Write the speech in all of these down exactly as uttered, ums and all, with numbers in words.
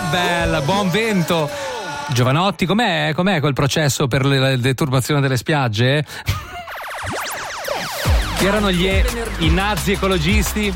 bella, buon vento. Giovanotti, com'è, com'è quel processo per la deturbazione delle spiagge? Chi erano gli i nazi ecologisti?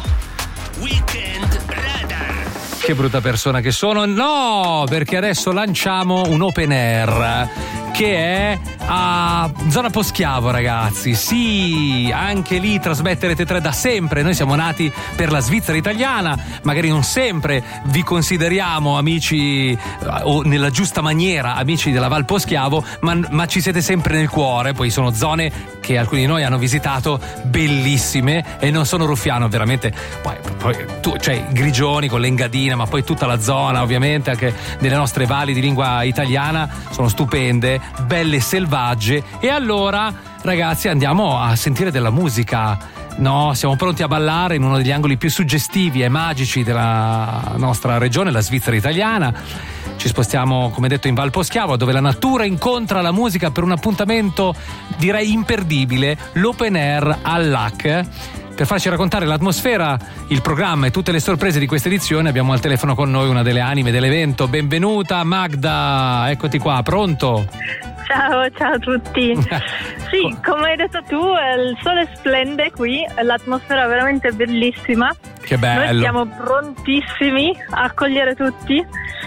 Weekend Radar. Che brutta persona che sono. No, perché adesso lanciamo un open air che è a Zona Poschiavo, ragazzi. Sì, anche lì trasmette Rete tre da sempre. Noi siamo nati per la Svizzera italiana, magari non sempre vi consideriamo amici o nella giusta maniera amici della Val Poschiavo, ma, ma ci siete sempre nel cuore. Poi sono zone che alcuni di noi hanno visitato, bellissime, e non sono ruffiano, veramente. Poi, poi tu, cioè Grigioni con l'Engadina, ma poi tutta la zona, ovviamente anche delle nostre valli di lingua italiana sono stupende, belle, selvagge. E allora, ragazzi, andiamo a sentire della musica. No, siamo pronti a ballare in uno degli angoli più suggestivi e magici della nostra regione, la Svizzera italiana. Ci spostiamo, come detto, in Val Poschiavo, dove la natura incontra la musica per un appuntamento, direi, imperdibile, l'open air al L A C. Per farci raccontare l'atmosfera, il programma e tutte le sorprese di questa edizione abbiamo al telefono con noi una delle anime dell'evento. Benvenuta Magda, eccoti qua, pronto? Ciao, ciao a tutti. Sì, come hai detto tu, il sole splende qui, l'atmosfera è veramente bellissima. Che bello. Noi siamo prontissimi a accogliere tutti.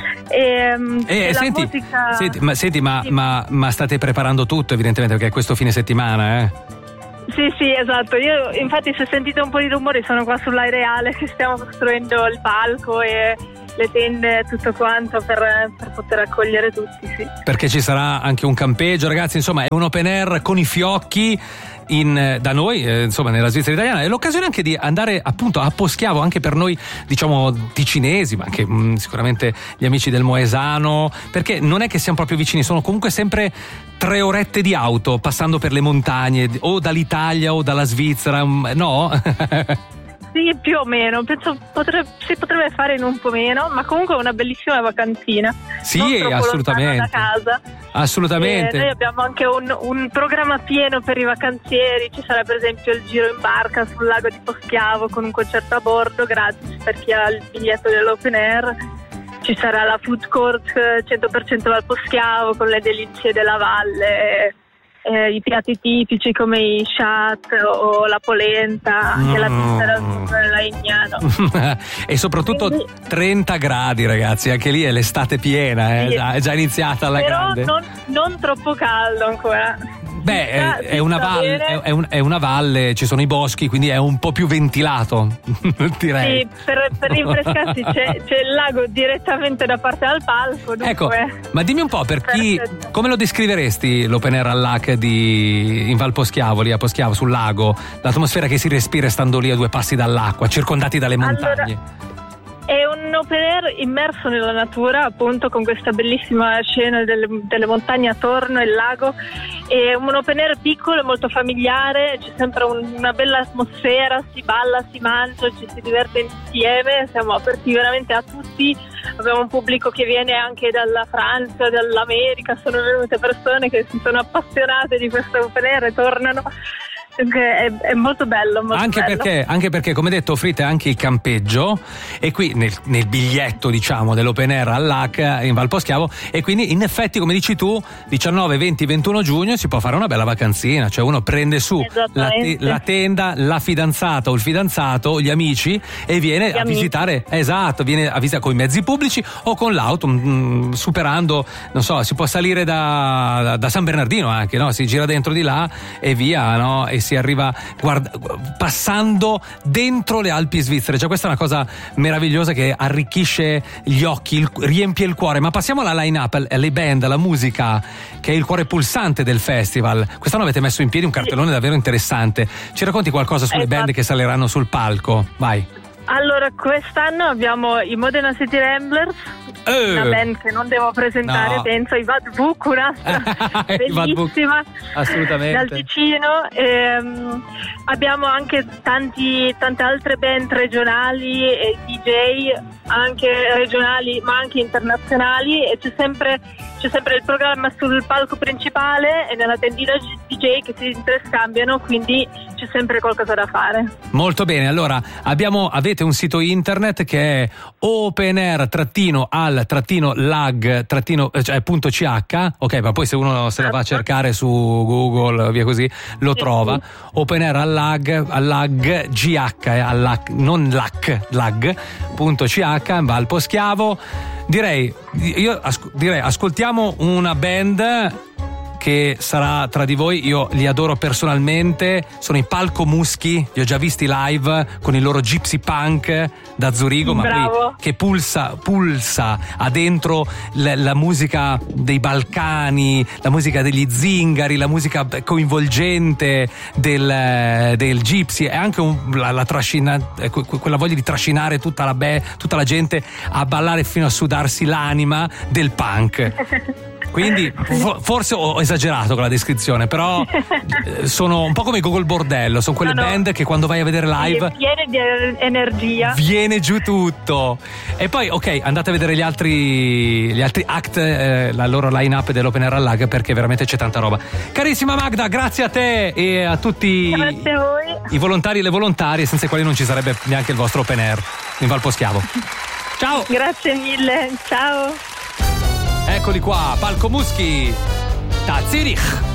E, eh, e senti, la musica... senti, ma, senti ma, sì. ma, ma state preparando tutto, evidentemente, perché è questo fine settimana, eh? Sì, sì, esatto. Io, infatti, se sentite un po' di rumori, sono qua sull'areale che stiamo costruendo il palco e le tende e tutto quanto per, per poter accogliere tutti, sì. Perché ci sarà anche un campeggio, ragazzi, insomma, è un open air con i fiocchi in, da noi, eh, insomma, nella Svizzera italiana. È l'occasione anche di andare appunto a Poschiavo, anche per noi, diciamo, ticinesi, ma anche mh, sicuramente gli amici del Moesano, perché non è che siamo proprio vicini, sono comunque sempre tre orette di auto passando per le montagne, o dall'Italia o dalla Svizzera, no? Sì, più o meno, penso potrebbe, si potrebbe fare in un po' meno, ma comunque è una bellissima vacanzina. Sì, assolutamente. Da casa. Assolutamente. E noi abbiamo anche un, un programma pieno per i vacanzieri, ci sarà per esempio il giro in barca sul lago di Poschiavo con un concerto a bordo gratis per chi ha il biglietto dell'open air. Ci sarà la food court cento per cento Val Poschiavo con le delizie della valle. Eh, i piatti tipici come i chat o la polenta, anche mm. la pizza della Legnano. E soprattutto quindi, trenta gradi, ragazzi, anche lì è l'estate piena, eh? Sì. È già iniziata alla però grande. Non, non troppo caldo ancora. Beh, è, è, una valle, è, un, è una valle, ci sono i boschi, quindi è un po' più ventilato, direi. Sì, per, per rinfrescarsi c'è, c'è il lago direttamente da parte del palco. Dunque... Ecco, ma dimmi un po', per chi, come lo descriveresti l'open air al L A C di, in Val Poschiavo, lì a Poschiavo, sul lago? L'atmosfera che si respira stando lì a due passi dall'acqua, circondati dalle montagne. Allora... È un open air immerso nella natura, appunto, con questa bellissima scena delle, delle montagne attorno e il lago. È un open air piccolo e molto familiare, c'è sempre un, una bella atmosfera, si balla, si mangia, ci si diverte insieme, siamo aperti veramente a tutti. Abbiamo un pubblico che viene anche dalla Francia, dall'America, sono venute persone che si sono appassionate di questo open air e tornano. È, è molto bello, molto anche bello. Perché, anche perché, come detto, offrite anche il campeggio, e qui nel, nel biglietto, diciamo, dell'open air al L A C in Val Poschiavo, e quindi in effetti, come dici tu, diciannove, venti, ventuno giugno si può fare una bella vacanzina, cioè uno prende su la, te, la tenda, la fidanzata o il fidanzato, gli amici, e viene gli a amici. visitare, esatto, viene a visitare con i mezzi pubblici o con l'auto, mh, superando, non so, si può salire da, da, da San Bernardino anche, no? Si gira dentro di là e via, no? E si arriva guarda, passando dentro le Alpi svizzere. Cioè, questa è una cosa meravigliosa che arricchisce gli occhi, il, riempie il cuore. Ma passiamo alla line-up, alle band, alla musica, che è il cuore pulsante del festival. Quest'anno avete messo in piedi un cartellone davvero interessante. Ci racconti qualcosa sulle esatto. band che saliranno sul palco? Vai. Allora, quest'anno abbiamo i Modena City Ramblers, eh. una band che non devo presentare, no. penso, i Bad Book, un'altra bellissima, assolutamente, dal Ticino. Ehm, abbiamo anche tanti, tante altre band regionali e D J, anche regionali ma anche internazionali, e c'è sempre c'è sempre il programma sul palco principale e nella tendina D J che si interscambiano, quindi c'è sempre qualcosa da fare. Molto bene, allora abbiamo, avete un sito internet che è openair trattino al trattino lag trattino cioè punto ch, ok, ma poi se uno se la va a cercare su Google via così lo trova. Openair al lag al lag gh eh, al lag, non lac lag punto ch, va al Poschiavo. Direi io asco, direi ascoltiamo una band che sarà tra di voi, io li adoro personalmente, sono i Palco Muschi, li ho già visti live con il loro gypsy punk da Zurigo, ma poi che pulsa, pulsa ha dentro la, la musica dei Balcani, la musica degli zingari, la musica coinvolgente del, del gypsy e anche un, la, la trascina, quella voglia di trascinare tutta la, be, tutta la gente a ballare fino a sudarsi l'anima del punk. Quindi forse ho esagerato con la descrizione, però sono un po' come Gogol Bordello, sono quelle no, no. band che quando vai a vedere live viene di energia, viene giù tutto. E poi ok, andate a vedere gli altri gli altri act, eh, la loro line up dell'Open Air al Lag, perché veramente c'è tanta roba. Carissima Magda, grazie a te e a tutti grazie a voi. I volontari e le volontarie, senza i quali non ci sarebbe neanche il vostro Open Air in Val Poschiavo. Ciao, grazie mille, ciao. Eccoli qua, Palco Muschi da Zurich.